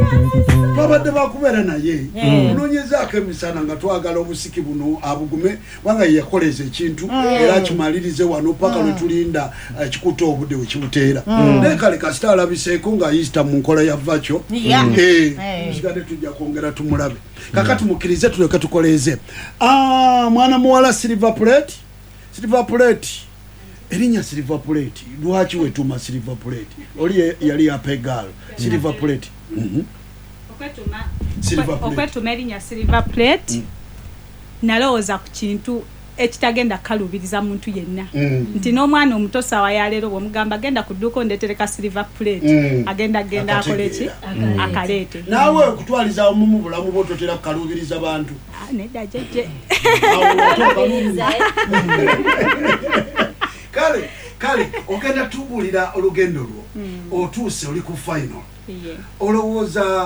babadde bakubeera naye munoonyezaako emisana nga twagala obusiki buno abugume wanga yakoleza ekintu era kimalirize wano paka lwe tulinda kikuta obudde we kibuteera naye kale kasita alabiseeko nga yisita mu nkola ya vakyo tusigadde tujja kwongera tumulabe kakati mukkirize tuleke tukoleeze mwana muwala silver plate erinnya silver plate lwaki wetuuma silver plate oli yali yapegaalo silver plate okwetuma erinnya silver plate nalowooza ku kintu ekitagenda kalubiriza muntu yenna nti n'omwana omuto sawa yaleero bwomugamba agenda ku dduuka ondeetereka silver plate agenda akole ki akaleete naawe okutwaliza mu bulamu bwototera kukalubiriza bantu nedda jeje kale ogenda tubuulira olugendo lwo otuuse oli ku final olowooza